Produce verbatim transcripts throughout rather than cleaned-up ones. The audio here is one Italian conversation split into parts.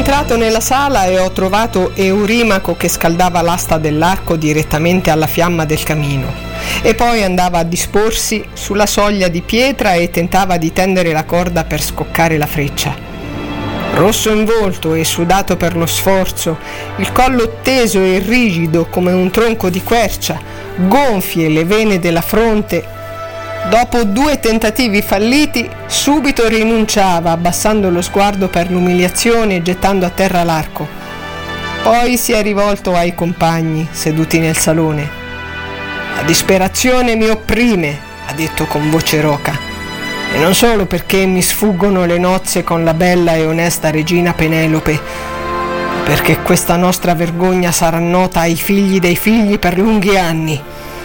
entrato nella sala e ho trovato Eurimaco che scaldava l'asta dell'arco direttamente alla fiamma del camino e poi andava a disporsi sulla soglia di pietra e tentava di tendere la corda per scoccare la freccia. Rosso in volto e sudato per lo sforzo, il collo teso e rigido come un tronco di quercia, gonfie le vene della fronte, dopo due tentativi falliti, subito rinunciava, abbassando lo sguardo per l'umiliazione e gettando a terra l'arco. Poi si è rivolto ai compagni, seduti nel salone. «La disperazione mi opprime», ha detto con voce roca, «e non solo perché mi sfuggono le nozze con la bella e onesta regina Penelope, ma perché questa nostra vergogna sarà nota ai figli dei figli per lunghi anni.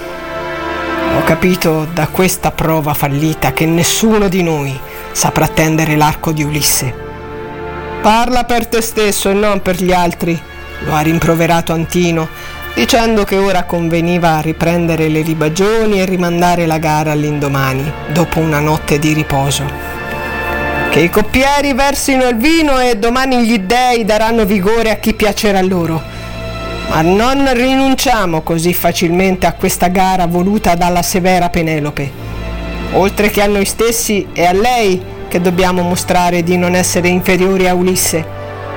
Ho capito da questa prova fallita che nessuno di noi saprà tendere l'arco di Ulisse». «Parla per te stesso e non per gli altri», lo ha rimproverato Antino, dicendo che ora conveniva riprendere le libagioni e rimandare la gara all'indomani, dopo una notte di riposo. «Che i coppieri versino il vino e domani gli dèi daranno vigore a chi piacerà loro. Ma non rinunciamo così facilmente a questa gara voluta dalla severa Penelope. Oltre che a noi stessi, è a lei che dobbiamo mostrare di non essere inferiori a Ulisse».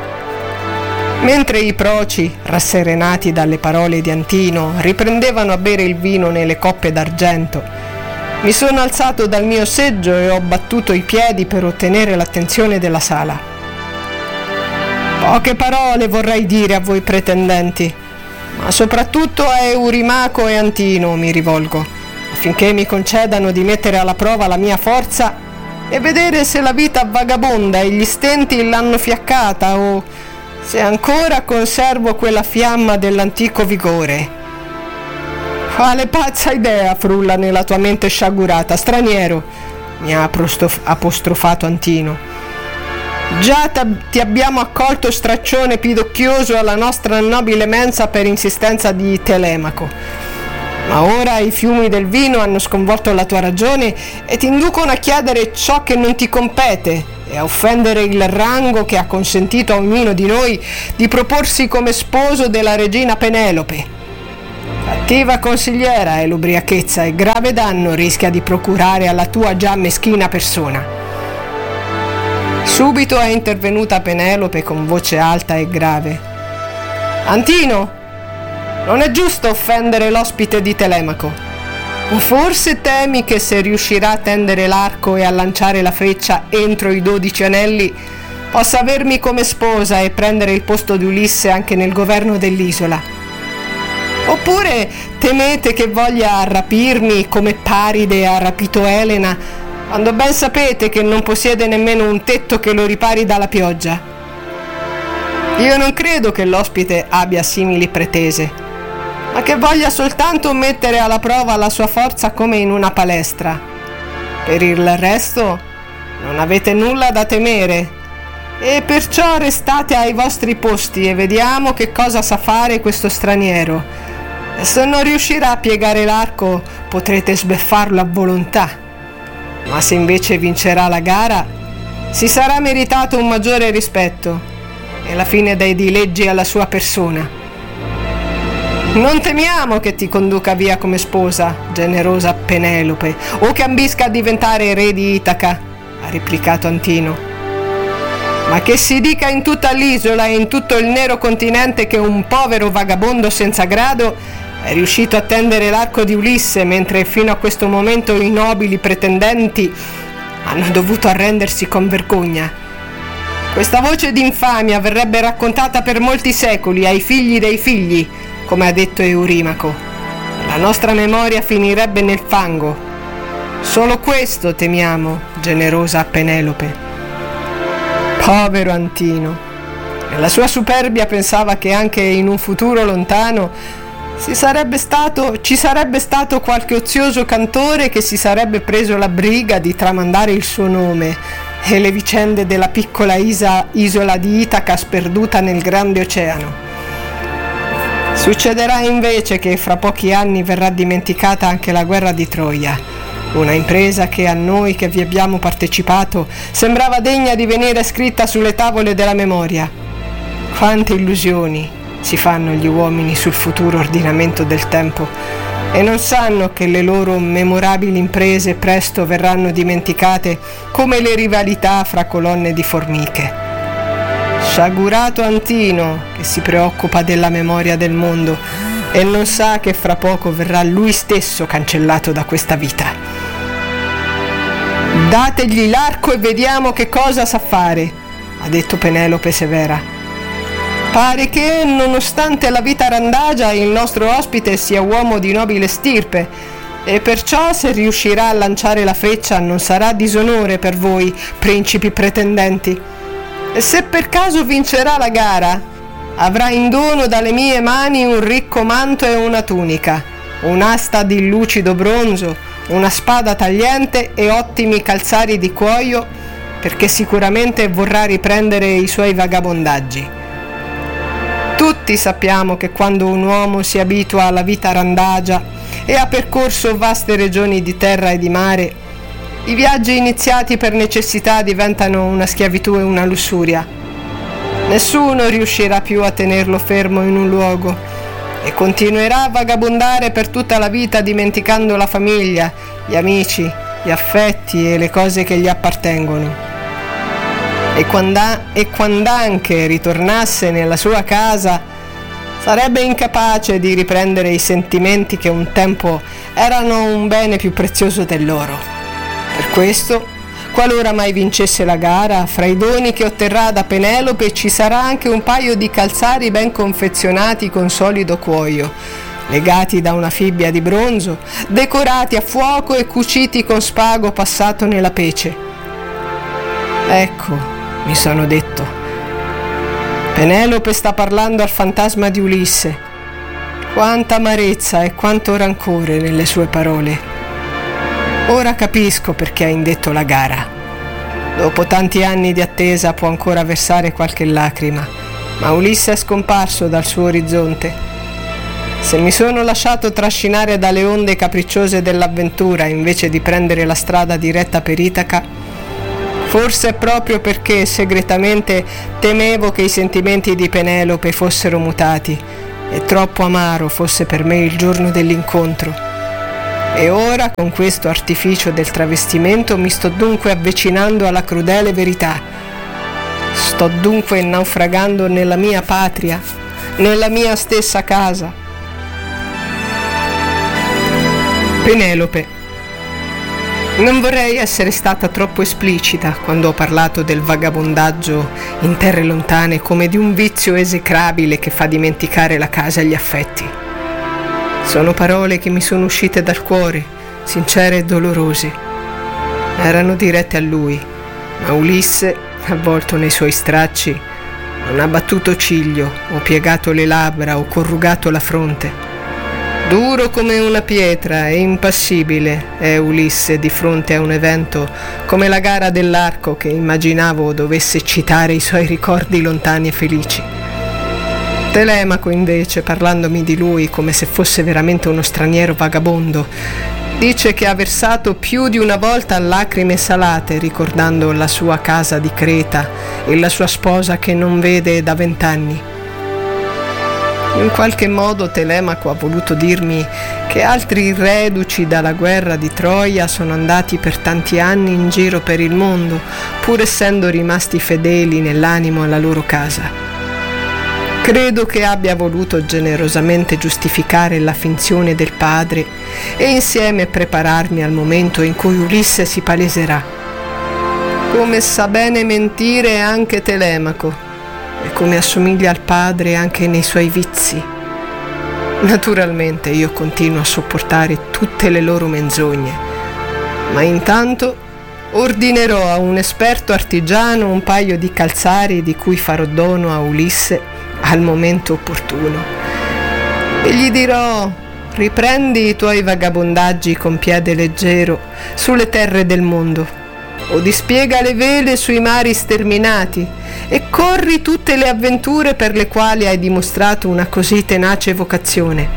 Mentre i proci, rasserenati dalle parole di Antino, riprendevano a bere il vino nelle coppe d'argento, mi sono alzato dal mio seggio e ho battuto i piedi per ottenere l'attenzione della sala. «Poche parole vorrei dire a voi pretendenti, ma soprattutto a Eurimaco e Antino mi rivolgo, affinché mi concedano di mettere alla prova la mia forza e vedere se la vita vagabonda e gli stenti l'hanno fiaccata o se ancora conservo quella fiamma dell'antico vigore». «Quale pazza idea frulla nella tua mente sciagurata, straniero?» mi ha apostrof- apostrofato Antino. «Già ti abbiamo accolto straccione pidocchioso alla nostra nobile mensa per insistenza di Telemaco, ma ora i fiumi del vino hanno sconvolto la tua ragione e ti inducono a chiedere ciò che non ti compete e a offendere il rango che ha consentito a ognuno di noi di proporsi come sposo della regina Penelope. Cattiva consigliera è l'ubriachezza e grave danno rischia di procurare alla tua già meschina persona». Subito è intervenuta Penelope con voce alta e grave. «Antino, non è giusto offendere l'ospite di Telemaco. O forse temi che se riuscirà a tendere l'arco e a lanciare la freccia entro i dodici anelli possa avermi come sposa e prendere il posto di Ulisse anche nel governo dell'isola? Oppure temete che voglia rapirmi come Paride ha rapito Elena, quando ben sapete che non possiede nemmeno un tetto che lo ripari dalla pioggia? Io non credo che l'ospite abbia simili pretese, ma che voglia soltanto mettere alla prova la sua forza come in una palestra. Per il resto non avete nulla da temere, e perciò restate ai vostri posti e vediamo che cosa sa fare questo straniero. E se non riuscirà a piegare l'arco potrete sbeffarlo a volontà. Ma se invece vincerà la gara, si sarà meritato un maggiore rispetto e la fine dei dileggi alla sua persona. Non temiamo che ti conduca via come sposa, generosa Penelope, o che ambisca a diventare re di Itaca», ha replicato Antino, «ma che si dica in tutta l'isola e in tutto il nero continente che un povero vagabondo senza grado è riuscito a tendere l'arco di Ulisse, mentre fino a questo momento i nobili pretendenti hanno dovuto arrendersi con vergogna. Questa voce d'infamia verrebbe raccontata per molti secoli ai figli dei figli, come ha detto Eurimaco. La nostra memoria finirebbe nel fango. Solo questo temiamo, generosa Penelope». Povero Antino. Nella sua superbia pensava che anche in un futuro lontano Si sarebbe stato, ci sarebbe stato qualche ozioso cantore che si sarebbe preso la briga di tramandare il suo nome e le vicende della piccola isa, isola di Itaca sperduta nel grande oceano. Succederà invece che fra pochi anni verrà dimenticata anche la guerra di Troia, una impresa che a noi che vi abbiamo partecipato sembrava degna di venire scritta sulle tavole della memoria. Quante illusioni si fanno gli uomini sul futuro ordinamento del tempo e non sanno che le loro memorabili imprese presto verranno dimenticate come le rivalità fra colonne di formiche. Sciagurato Antino, che si preoccupa della memoria del mondo e non sa che fra poco verrà lui stesso cancellato da questa vita. Dategli l'arco e vediamo che cosa sa fare, ha detto Penelope severa. Pare che, nonostante la vita randagia, il nostro ospite sia uomo di nobile stirpe e perciò, se riuscirà a lanciare la freccia, non sarà disonore per voi, principi pretendenti. E se per caso vincerà la gara, avrà in dono dalle mie mani un ricco manto e una tunica, un'asta di lucido bronzo, una spada tagliente e ottimi calzari di cuoio, perché sicuramente vorrà riprendere i suoi vagabondaggi. Tutti sappiamo che quando un uomo si abitua alla vita randagia e ha percorso vaste regioni di terra e di mare, i viaggi iniziati per necessità diventano una schiavitù e una lussuria. Nessuno riuscirà più a tenerlo fermo in un luogo e continuerà a vagabondare per tutta la vita dimenticando la famiglia, gli amici, gli affetti e le cose che gli appartengono. E quando, e quando anche ritornasse nella sua casa, sarebbe incapace di riprendere i sentimenti che un tempo erano un bene più prezioso del loro. Per questo, qualora mai vincesse la gara, fra i doni che otterrà da Penelope ci sarà anche un paio di calzari ben confezionati con solido cuoio, legati da una fibbia di bronzo, decorati a fuoco e cuciti con spago passato nella pece. Ecco, mi sono detto, Penelope sta parlando al fantasma di Ulisse. Quanta amarezza e quanto rancore nelle sue parole. Ora capisco perché ha indetto la gara. Dopo tanti anni di attesa può ancora versare qualche lacrima, ma Ulisse è scomparso dal suo orizzonte. Se mi sono lasciato trascinare dalle onde capricciose dell'avventura invece di prendere la strada diretta per Itaca, forse è proprio perché segretamente temevo che i sentimenti di Penelope fossero mutati e troppo amaro fosse per me il giorno dell'incontro. E ora, con questo artificio del travestimento, mi sto dunque avvicinando alla crudele verità. Sto dunque naufragando nella mia patria, nella mia stessa casa. Penelope. Non vorrei essere stata troppo esplicita quando ho parlato del vagabondaggio in terre lontane come di un vizio esecrabile che fa dimenticare la casa e gli affetti. Sono parole che mi sono uscite dal cuore, sincere e dolorose. Erano dirette a lui, ma Ulisse, avvolto nei suoi stracci, non ha battuto ciglio, o piegato le labbra, o corrugato la fronte. Duro come una pietra e impassibile è Ulisse di fronte a un evento come la gara dell'arco che immaginavo dovesse citare i suoi ricordi lontani e felici. Telemaco invece, parlandomi di lui come se fosse veramente uno straniero vagabondo, dice che ha versato più di una volta lacrime salate ricordando la sua casa di Creta e la sua sposa che non vede da vent'anni. In qualche modo Telemaco ha voluto dirmi che altri reduci dalla guerra di Troia sono andati per tanti anni in giro per il mondo, pur essendo rimasti fedeli nell'animo alla loro casa. Credo che abbia voluto generosamente giustificare la finzione del padre e insieme prepararmi al momento in cui Ulisse si paleserà. Come sa bene mentire anche Telemaco, e come assomiglia al padre anche nei suoi vizi. Naturalmente io continuo a sopportare tutte le loro menzogne, ma intanto ordinerò a un esperto artigiano un paio di calzari di cui farò dono a Ulisse al momento opportuno. E gli dirò: riprendi i tuoi vagabondaggi con piede leggero sulle terre del mondo, o dispiega le vele sui mari sterminati e corri tutte le avventure per le quali hai dimostrato una così tenace vocazione.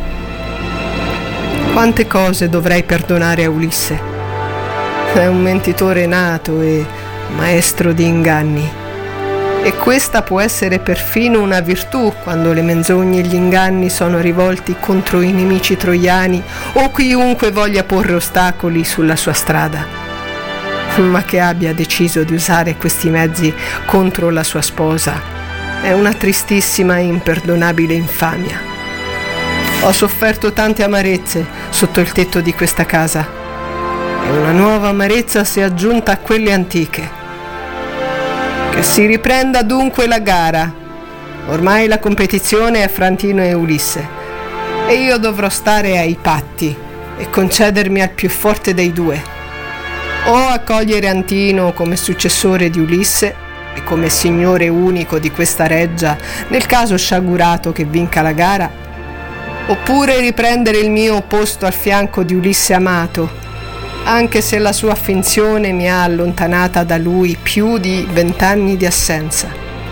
Quante cose dovrei perdonare a Ulisse. È un mentitore nato e maestro di inganni. E questa può essere perfino una virtù quando le menzogne e gli inganni sono rivolti contro i nemici troiani o chiunque voglia porre ostacoli sulla sua strada. Ma che abbia deciso di usare questi mezzi contro la sua sposa è una tristissima e imperdonabile infamia. Ho sofferto tante amarezze sotto il tetto di questa casa e una nuova amarezza si è aggiunta a quelle antiche. Che si riprenda dunque la gara. Ormai la competizione è fra Antino e Ulisse e io dovrò stare ai patti e concedermi al più forte dei due, o accogliere Antino come successore di Ulisse e come signore unico di questa reggia nel caso sciagurato che vinca la gara, oppure riprendere il mio posto al fianco di Ulisse amato, anche se la sua finzione mi ha allontanata da lui più di vent'anni di assenza.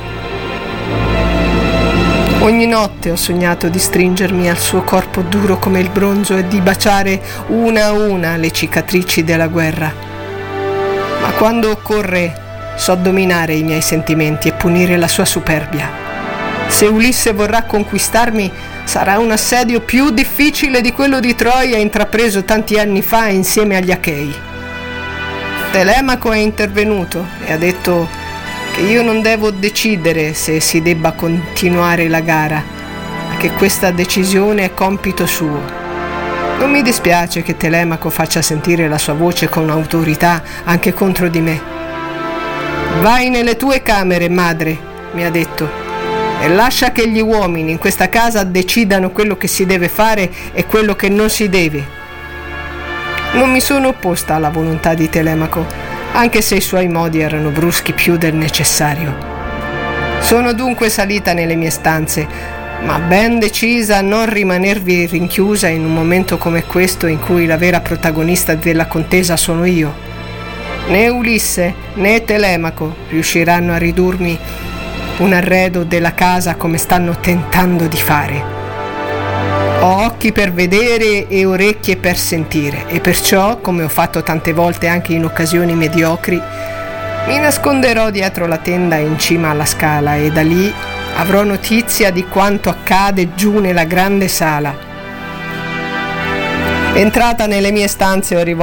Ogni notte ho sognato di stringermi al suo corpo duro come il bronzo e di baciare una a una le cicatrici della guerra. Ma quando occorre, so dominare i miei sentimenti e punire la sua superbia. Se Ulisse vorrà conquistarmi, sarà un assedio più difficile di quello di Troia intrapreso tanti anni fa insieme agli Achei. Telemaco è intervenuto e ha detto che io non devo decidere se si debba continuare la gara, ma che questa decisione è compito suo. Non mi dispiace che Telemaco faccia sentire la sua voce con autorità anche contro di me. Vai nelle tue camere, madre, mi ha detto, e lascia che gli uomini in questa casa decidano quello che si deve fare e quello che non si deve. Non mi sono opposta alla volontà di Telemaco, anche se i suoi modi erano bruschi più del necessario. Sono dunque salita nelle mie stanze, ma ben decisa a non rimanervi rinchiusa in un momento come questo in cui la vera protagonista della contesa sono io. Né Ulisse né Telemaco riusciranno a ridurmi un arredo della casa come stanno tentando di fare. Ho occhi per vedere e orecchie per sentire e perciò, come ho fatto tante volte anche in occasioni mediocri, mi nasconderò dietro la tenda in cima alla scala e da lì avrò notizia di quanto accade giù nella grande sala. Entrata nelle mie stanze ho rivolto